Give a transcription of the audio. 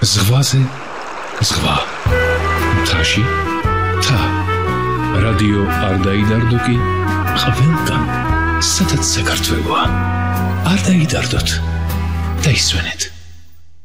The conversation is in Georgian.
ზღვაზე ზღვა, მთაში თა. რადიო არ დაიდარდო კი ყველგან, სადაც საქართველოა. არ დაიდარდოთ და ისვენეთ.